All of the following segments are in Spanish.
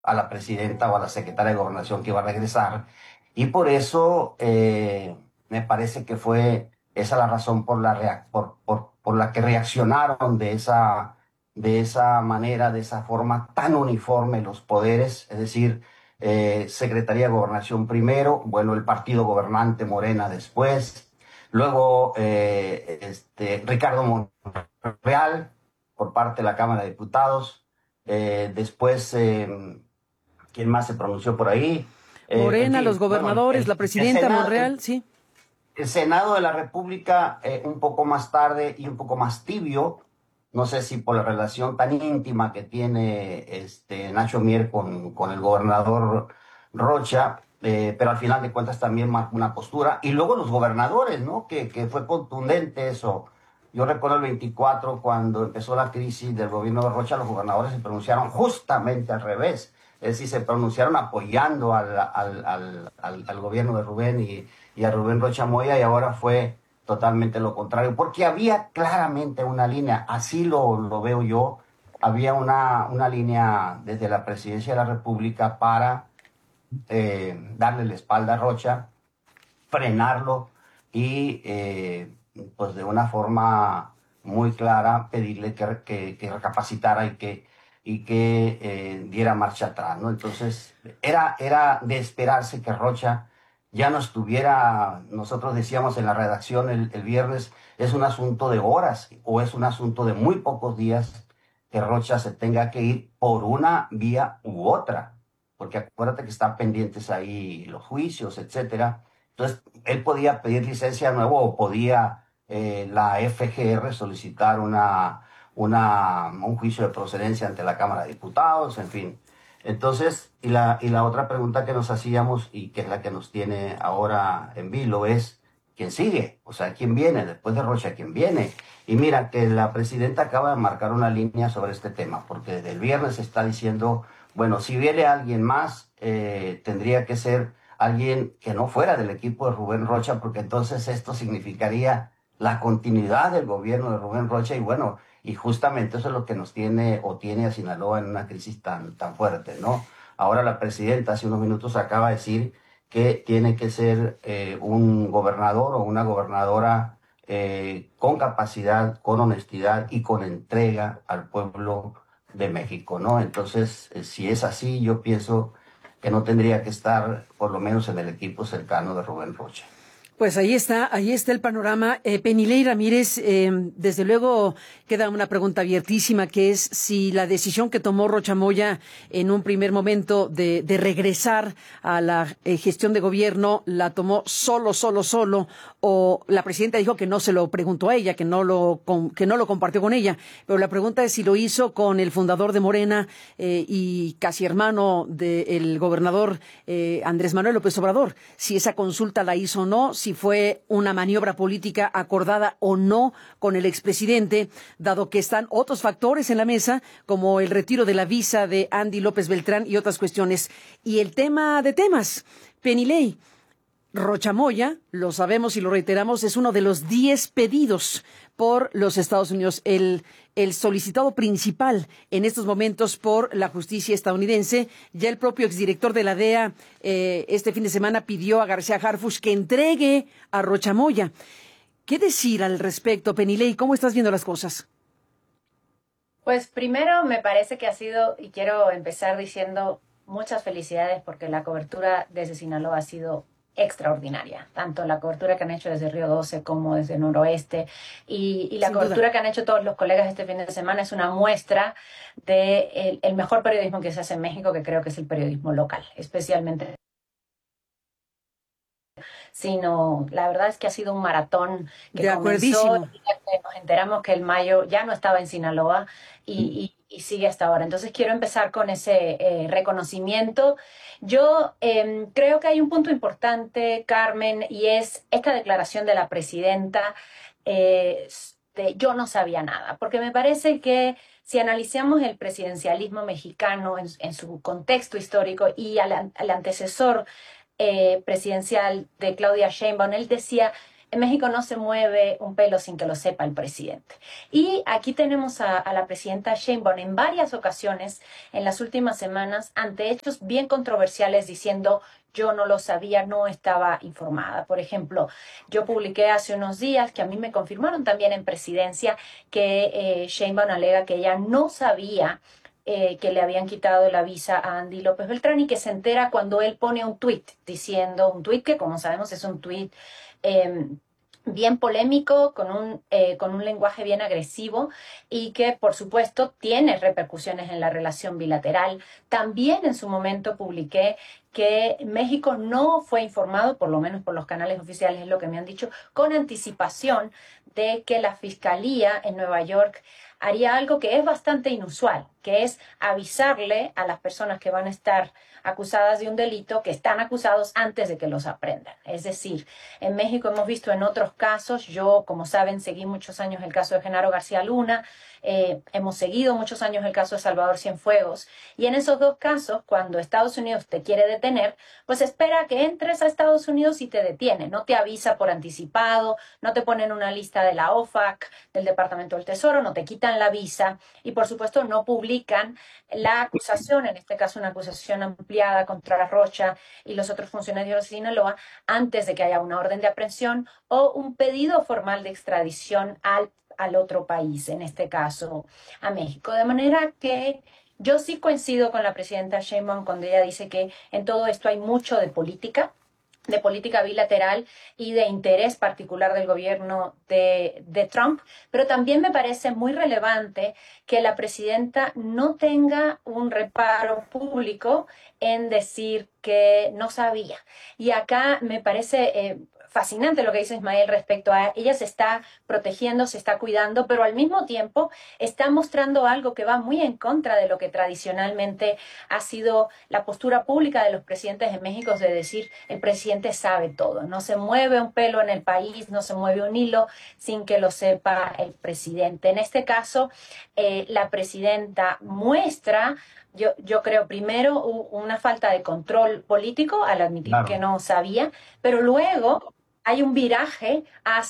a la presidenta o a la secretaria de Gobernación que iba a regresar. Y por eso me parece que fue esa la razón por la que reaccionaron de esa manera, de esa forma tan uniforme los poderes, es decir, Secretaría de Gobernación primero, bueno, el partido gobernante Morena después, luego Ricardo Monreal por parte de la Cámara de Diputados, después, ¿quién más se pronunció por ahí? En Morena, los fin, bueno, gobernadores, la el presidenta Senado, Monreal, sí. el Senado de la República, un poco más tarde y un poco más tibio, no sé si por la relación tan íntima que tiene Nacho Mier con el gobernador Rocha, pero al final de cuentas también marcó una postura. Y luego los gobernadores, ¿no? Que fue contundente eso. Yo recuerdo el 24, cuando empezó la crisis del gobierno de Rocha, los gobernadores se pronunciaron justamente al revés. Es decir, se pronunciaron apoyando al gobierno de Rubén y a Rubén Rocha Moya, y ahora fue totalmente lo contrario, porque había claramente una línea, así lo veo yo, había una línea desde la presidencia de la República para darle la espalda a Rocha, frenarlo y pues de una forma muy clara pedirle que recapacitara y que diera marcha atrás, ¿no? Entonces era de esperarse que Rocha ya no estuviera, nosotros decíamos en la redacción el viernes, es un asunto de horas o es un asunto de muy pocos días que Rocha se tenga que ir por una vía u otra, porque acuérdate que están pendientes ahí los juicios, etcétera. Entonces, él podía pedir licencia nueva o podía la FGR solicitar un juicio de procedencia ante la Cámara de Diputados, en fin. Entonces, y la otra pregunta que nos hacíamos y que es la que nos tiene ahora en vilo es, ¿quién sigue? O sea, ¿quién viene? Después de Rocha, ¿quién viene? Y mira, que la presidenta acaba de marcar una línea sobre este tema, porque desde el viernes está diciendo, bueno, si viene alguien más, tendría que ser alguien que no fuera del equipo de Rubén Rocha, porque entonces esto significaría la continuidad del gobierno de Rubén Rocha y bueno, y justamente eso es lo que nos tiene o tiene a Sinaloa en una crisis tan fuerte, ¿no? Ahora la presidenta hace unos minutos acaba de decir que tiene que ser un gobernador o una gobernadora con capacidad, con honestidad y con entrega al pueblo de México, ¿no? Entonces, si es así, yo pienso que no tendría que estar por lo menos en el equipo cercano de Rubén Rocha. Pues ahí está el panorama. Penilei Ramírez, desde luego queda una pregunta abiertísima, que es si la decisión que tomó Rocha Moya en un primer momento de regresar a la gestión de gobierno, la tomó solo, o la presidenta dijo que no se lo preguntó a ella, que no lo compartió con ella. Pero la pregunta es si lo hizo con el fundador de Morena y casi hermano del gobernador Andrés Manuel López Obrador, si esa consulta la hizo o no, si fue una maniobra política acordada o no con el expresidente, dado que están otros factores en la mesa, como el retiro de la visa de Andy López Beltrán y otras cuestiones. Y el tema de temas, Penilei, Rocha Moya, lo sabemos y lo reiteramos, es uno de los 10 pedidos por los Estados Unidos, el solicitado principal en estos momentos por la justicia estadounidense. Ya el propio exdirector de la DEA este fin de semana pidió a García Harfuch que entregue a Rocha Moya. ¿Qué decir al respecto, Penilei? ¿Cómo estás viendo las cosas? Pues primero me parece que ha sido, y quiero empezar diciendo muchas felicidades porque la cobertura desde Sinaloa ha sido extraordinaria, tanto la cobertura que han hecho desde Río 12 como desde el Noroeste y la Sin duda. cobertura que han hecho todos los colegas este fin de semana es una muestra de el mejor periodismo que se hace en México, que creo que es el periodismo local, especialmente sino la verdad es que ha sido un maratón que De comenzó acuerdísimo. el día que nos enteramos que el Mayo ya no estaba en Sinaloa y sigue hasta ahora. Entonces quiero empezar con ese reconocimiento. Yo creo que hay un punto importante, Carmen, y es esta declaración de la presidenta. De yo no sabía nada, porque me parece que si analizamos el presidencialismo mexicano en su contexto histórico y al antecesor presidencial de Claudia Sheinbaum, él decía, en México no se mueve un pelo sin que lo sepa el presidente. Y aquí tenemos a la presidenta Sheinbaum en varias ocasiones en las últimas semanas ante hechos bien controversiales diciendo yo no lo sabía, no estaba informada. Por ejemplo, yo publiqué hace unos días que a mí me confirmaron también en presidencia que Sheinbaum alega que ella no sabía que le habían quitado la visa a Andy López Beltrán y que se entera cuando él pone un tuit diciendo, un tuit que como sabemos es un tuit bien polémico, con un lenguaje bien agresivo y que por supuesto tiene repercusiones en la relación bilateral. También en su momento publiqué que México no fue informado, por lo menos por los canales oficiales es lo que me han dicho, con anticipación de que la Fiscalía en Nueva York haría algo que es bastante inusual, que es avisarle a las personas que van a estar acusadas de un delito que están acusados antes de que los aprendan. Es decir, en México hemos visto en otros casos, yo como saben seguí muchos años el caso de Genaro García Luna, hemos seguido muchos años el caso de Salvador Cienfuegos y en esos dos casos cuando Estados Unidos te quiere detener, pues espera que entres a Estados Unidos y te detiene, no te avisa por anticipado, no te ponen una lista de la OFAC, del Departamento del Tesoro, no te quitan la visa y por supuesto no publican la acusación, en este caso una acusación ampliada contra Rocha y los otros funcionarios de Sinaloa, antes de que haya una orden de aprehensión o un pedido formal de extradición al otro país, en este caso a México. De manera que yo sí coincido con la presidenta Sheinbaum cuando ella dice que en todo esto hay mucho de política bilateral y de interés particular del gobierno de Trump, pero también me parece muy relevante que la presidenta no tenga un reparo público en decir que no sabía. Y acá me parece fascinante lo que dice Ismael respecto a ella se está protegiendo, se está cuidando, pero al mismo tiempo está mostrando algo que va muy en contra de lo que tradicionalmente ha sido la postura pública de los presidentes de México, de decir el presidente sabe todo, no se mueve un pelo en el país, no se mueve un hilo sin que lo sepa el presidente. En este caso, la presidenta muestra yo creo primero una falta de control político al admitir que Claro. no sabía, pero luego hay un viraje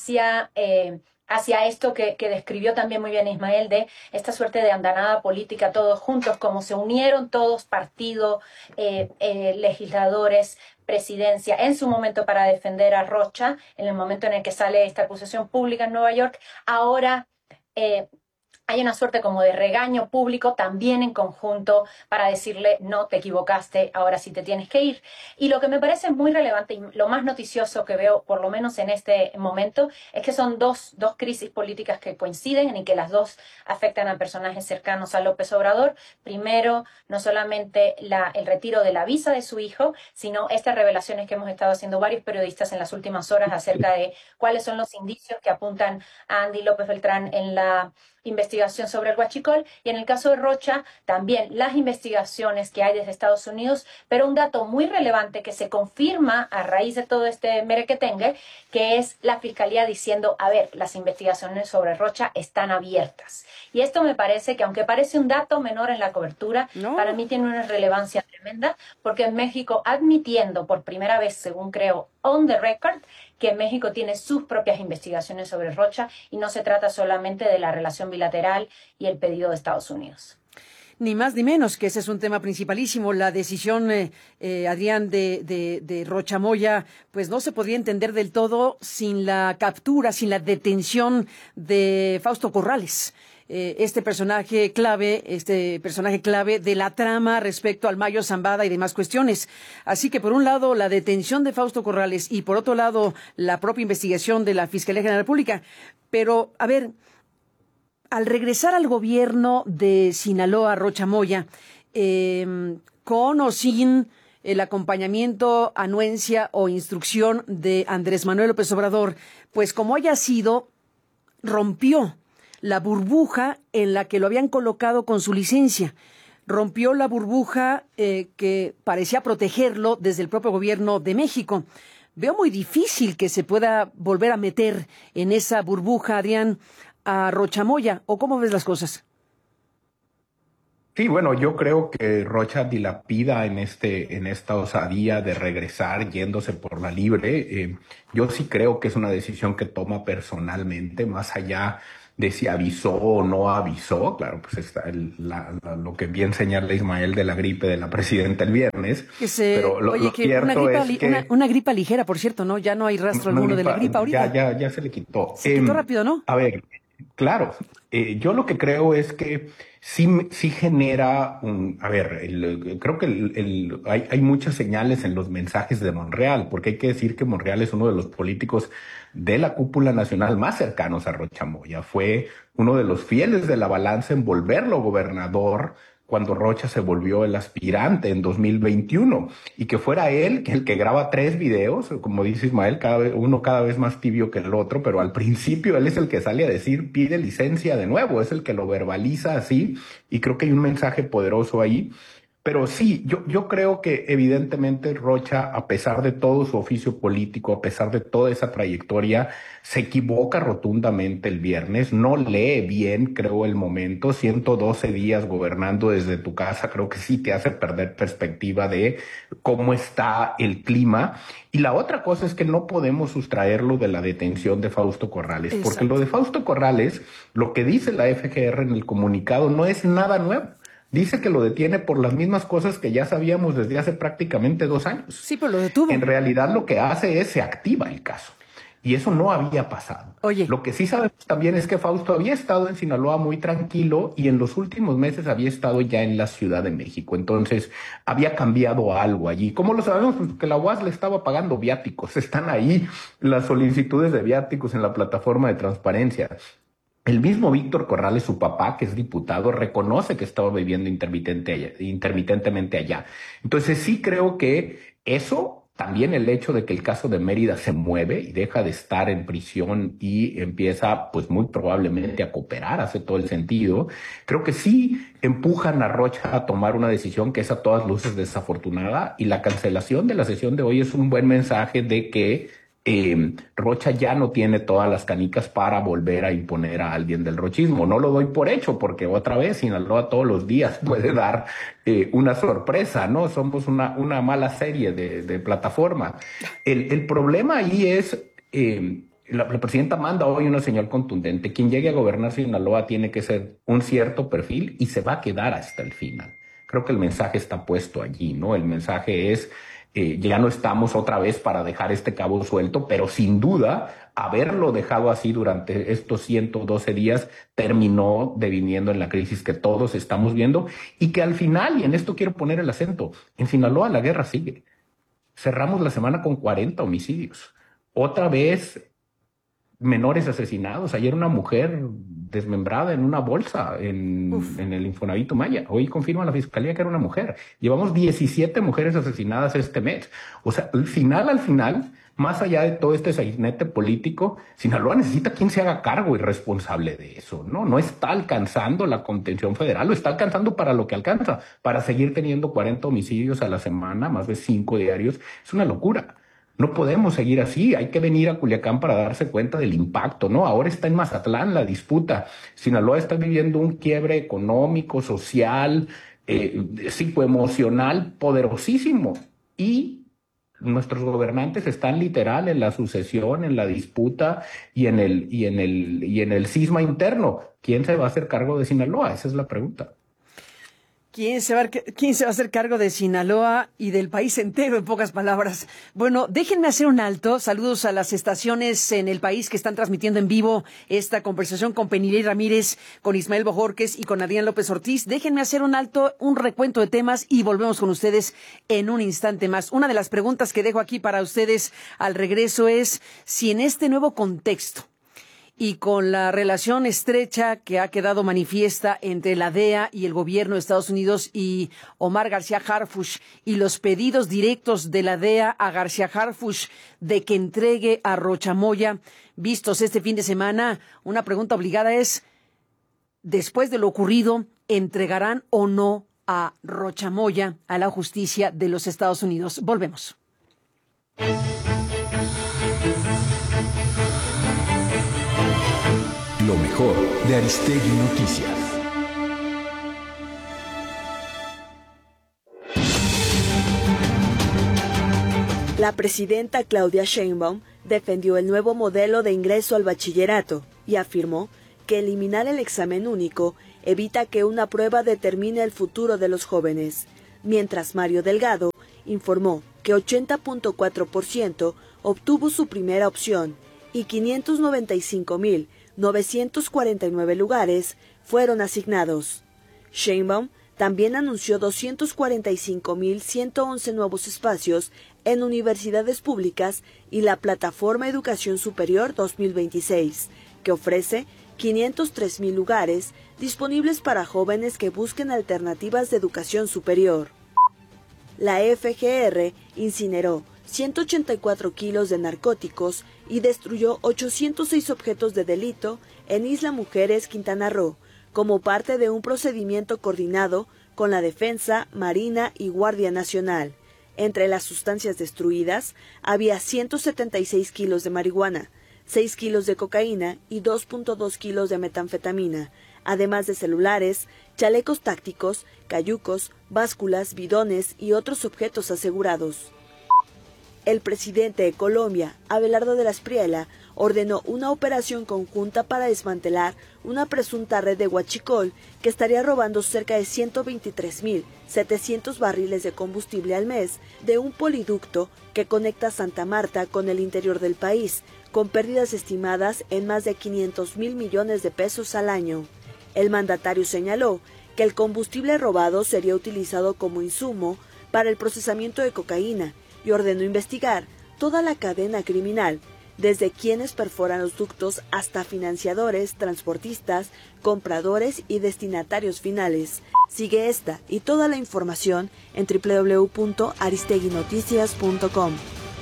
hacia esto que describió también muy bien Ismael, de esta suerte de andanada política todos juntos, como se unieron todos, partido, legisladores, presidencia, en su momento para defender a Rocha, en el momento en el que sale esta acusación pública en Nueva York, ahora hay una suerte como de regaño público también en conjunto para decirle no te equivocaste, ahora sí te tienes que ir. Y lo que me parece muy relevante y lo más noticioso que veo, por lo menos en este momento, es que son dos crisis políticas que coinciden y que las dos afectan a personajes cercanos a López Obrador. Primero, no solamente el retiro de la visa de su hijo, sino estas revelaciones que hemos estado haciendo varios periodistas en las últimas horas acerca de cuáles son los indicios que apuntan a Andy López Beltrán en la investigación sobre el huachicol y en el caso de Rocha también las investigaciones que hay desde Estados Unidos, pero un dato muy relevante que se confirma a raíz de todo este merequetengue, que es la Fiscalía diciendo, a ver, las investigaciones sobre Rocha están abiertas. Y esto me parece que aunque parece un dato menor en la cobertura, No. para mí tiene una relevancia tremenda, porque en México admitiendo por primera vez, según creo, on the record, que México tiene sus propias investigaciones sobre Rocha y no se trata solamente de la relación bilateral y el pedido de Estados Unidos. Ni más ni menos, que ese es un tema principalísimo. La decisión, Adrián, de Rocha Moya, pues no se podría entender del todo sin la captura, sin la detención de Fausto Corrales. Este personaje clave de la trama respecto al Mayo Zambada y demás cuestiones. Así que por un lado la detención de Fausto Corrales y por otro lado la propia investigación de la Fiscalía General de la República. Pero, a ver, al regresar al gobierno de Sinaloa, Rocha Moya, con o sin el acompañamiento, anuencia o instrucción de Andrés Manuel López Obrador, pues como haya sido, rompió la burbuja en la que lo habían colocado con su licencia. Rompió la burbuja que parecía protegerlo desde el propio gobierno de México. Veo muy difícil que se pueda volver a meter en esa burbuja, Adrián, a Rocha Moya. ¿O cómo ves las cosas? Sí, bueno, yo creo que Rocha dilapida en esta osadía de regresar yéndose por la libre. Yo sí creo que es una decisión que toma personalmente, más allá de si avisó o no avisó. Claro, pues está lo que bien señala Ismael de la gripe de la presidenta el viernes, pero Oye, lo que una cierto gripa, es que una gripa ligera, por cierto, ¿no? Ya no hay rastro una alguno de la gripa gripa ahorita. ya se le quitó. Se quitó rápido, ¿no? A ver, claro, yo lo que creo es que sí genera a ver, creo que hay muchas señales en los mensajes de Monreal, porque hay que decir que Monreal es uno de los políticos de la cúpula nacional más cercanos a Rocha Moya. Fue uno de los fieles de la balanza en volverlo gobernador cuando Rocha se volvió el aspirante en 2021, y que fuera él el que graba 3 videos, como dice Ismael, uno cada vez más tibio que el otro, pero al principio él es el que sale a decir pide licencia de nuevo, es el que lo verbaliza así, y creo que hay un mensaje poderoso ahí. Pero sí, yo creo que evidentemente Rocha, a pesar de todo su oficio político, a pesar de toda esa trayectoria, se equivoca rotundamente el viernes, no lee bien, creo, el momento. 112 días gobernando desde tu casa, creo que sí te hace perder perspectiva de cómo está el clima. Y la otra cosa es que no podemos sustraerlo de la detención de Fausto Corrales, porque lo Exacto. de Fausto Corrales, lo que dice la FGR en el comunicado, no es nada nuevo. Dice que lo detiene por las mismas cosas que ya sabíamos desde hace prácticamente 2 años. Sí, pero lo En detuvo. realidad lo que hace es se activa el caso. Y eso no había pasado. Oye, Lo que sí sabemos también es que Fausto había estado en Sinaloa muy tranquilo y en los últimos meses había estado ya en la Ciudad de México. Entonces había cambiado algo allí. ¿Cómo lo sabemos? Pues porque la UAS le estaba pagando viáticos. Están ahí las solicitudes de viáticos en la plataforma de transparencia. El mismo Víctor Corrales, su papá, que es diputado, reconoce que estaba viviendo intermitentemente allá. Entonces sí creo que eso, también el hecho de que el caso de Mérida se mueve y deja de estar en prisión y empieza, pues muy probablemente a cooperar, hace todo el sentido. Creo que sí empujan a Rocha a tomar una decisión que es a todas luces desafortunada, y la cancelación de la sesión de hoy es un buen mensaje de que Rocha ya no tiene todas las canicas para volver a imponer a alguien del rochismo. No lo doy por hecho, porque otra vez Sinaloa todos los días puede dar una sorpresa, ¿no? Somos una mala serie de plataforma. El problema ahí es, la presidenta manda hoy una señal contundente: quien llegue a gobernar Sinaloa tiene que ser un cierto perfil y se va a quedar hasta el final. Creo que el mensaje está puesto allí, ¿no? El mensaje es ya no estamos otra vez para dejar este cabo suelto, pero sin duda haberlo dejado así durante estos 112 días terminó deviniendo en la crisis que todos estamos viendo, y que al final, y en esto quiero poner el acento, en Sinaloa la guerra sigue. Cerramos la semana con 40 homicidios. Otra vez menores asesinados. Ayer una mujer desmembrada en una bolsa uf. en el Infonavit Maya. Hoy confirma la fiscalía que era una mujer. Llevamos 17 mujeres asesinadas este mes. O sea, al final, más allá de todo este sainete político, Sinaloa necesita quien se haga cargo y responsable de eso, ¿no? No está alcanzando la contención federal, lo está alcanzando para lo que alcanza, para seguir teniendo 40 homicidios a la semana, más de 5 diarios. Es una locura. No podemos seguir así, hay que venir a Culiacán para darse cuenta del impacto, ¿no? Ahora está en Mazatlán la disputa. Sinaloa está viviendo un quiebre económico, social, psicoemocional poderosísimo. Y nuestros gobernantes están literal en la sucesión, en la disputa y en el cisma interno. ¿Quién se va a hacer cargo de Sinaloa? Esa es la pregunta. ¿Quién se va a hacer cargo de Sinaloa y del país entero, en pocas palabras? Bueno, déjenme hacer un alto. Saludos a las estaciones en el país que están transmitiendo en vivo esta conversación con Penilei Ramírez, con Ismael Bojorquez y con Adrián López Ortiz. Déjenme hacer un alto, un recuento de temas y volvemos con ustedes en un instante más. Una de las preguntas que dejo aquí para ustedes al regreso es si en este nuevo contexto y con la relación estrecha que ha quedado manifiesta entre la DEA y el gobierno de Estados Unidos y Omar García Harfuch, y los pedidos directos de la DEA a García Harfuch de que entregue a Rocha Moya, vistos este fin de semana, una pregunta obligada es, después de lo ocurrido, ¿entregarán o no a Rocha Moya a la justicia de los Estados Unidos? Volvemos. Lo mejor de Aristegui Noticias. La presidenta Claudia Sheinbaum defendió el nuevo modelo de ingreso al bachillerato y afirmó que eliminar el examen único evita que una prueba determine el futuro de los jóvenes, mientras Mario Delgado informó que 80.4% obtuvo su primera opción y 595.949 lugares fueron asignados. Sheinbaum también anunció 245.111 nuevos espacios en universidades públicas y la Plataforma Educación Superior 2026, que ofrece 503.000 lugares disponibles para jóvenes que busquen alternativas de educación superior. La FGR incineró 184 kilos de narcóticos y destruyó 806 objetos de delito en Isla Mujeres, Quintana Roo, como parte de un procedimiento coordinado con la Defensa, Marina y Guardia Nacional. Entre las sustancias destruidas había 176 kilos de marihuana, 6 kilos de cocaína y 2.2 kilos de metanfetamina, además de celulares, chalecos tácticos, cayucos, básculas, bidones y otros objetos asegurados. El presidente de Colombia, Abelardo de la Espriella, ordenó una operación conjunta para desmantelar una presunta red de huachicol que estaría robando cerca de 123.700 barriles de combustible al mes de un poliducto que conecta Santa Marta con el interior del país, con pérdidas estimadas en más de 500.000 millones de pesos al año. El mandatario señaló que el combustible robado sería utilizado como insumo para el procesamiento de cocaína y ordenó investigar toda la cadena criminal, desde quienes perforan los ductos hasta financiadores, transportistas, compradores y destinatarios finales. Sigue esta y toda la información en www.aristeguinoticias.com.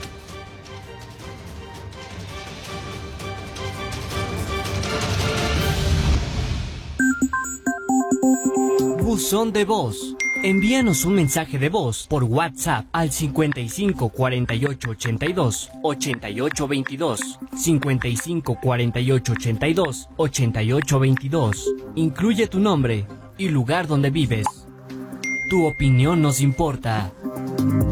Buzón de voz. Envíanos un mensaje de voz por WhatsApp al 55 48 82 88 22, 55 48 82 88 22. Incluye tu nombre y lugar donde vives. Tu opinión nos importa.